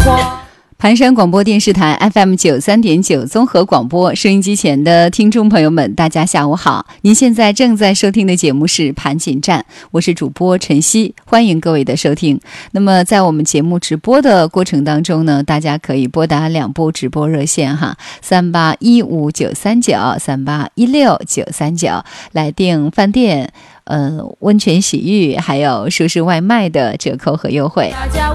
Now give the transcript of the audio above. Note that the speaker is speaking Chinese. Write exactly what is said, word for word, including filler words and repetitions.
盘山广播电视台 F M 九三点九综合广播，收音机前的听众朋友们，大家下午好！您现在正在收听的节目是盘锦站，我是主播晨曦，欢迎各位的收听。那么在我们节目直播的过程当中呢，大家可以拨打两部直播热线哈，三八一五九三九、三八一六九三九，来订饭店、呃温泉洗浴还有舒适外卖的折扣和优惠。